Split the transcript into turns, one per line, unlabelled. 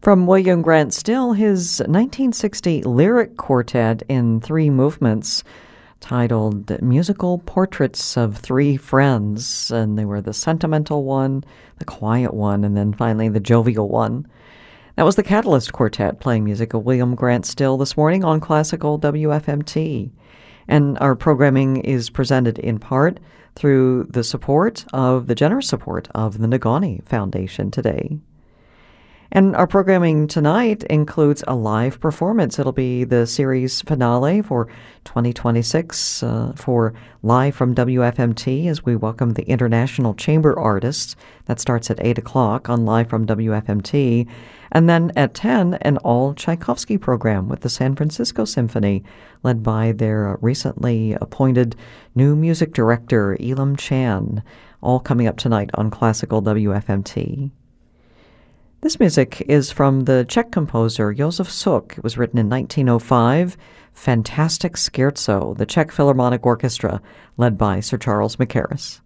From William Grant Still, his 1960 lyric quartet in 3 movements titled Musical Portraits of Three Friends, and they were the sentimental one, the quiet one, and then finally the jovial one. That was the Catalyst Quartet playing music of William Grant Still this morning on Classical WFMT. And our programming is presented in part through the generous support of the Negaunee Foundation today. And our programming tonight includes a live performance. It'll be the series finale for 2026 for Live from WFMT as we welcome the International Chamber Artists. That starts at 8 o'clock on Live from WFMT. And then at 10, an all-Tchaikovsky program with the San Francisco Symphony, led by their recently appointed new music director, Elam Chan, all coming up tonight on Classical WFMT. This music is from the Czech composer Josef Suk. It was written in 1905. Fantastic Scherzo, the Czech Philharmonic Orchestra, led by Sir Charles Mackerras.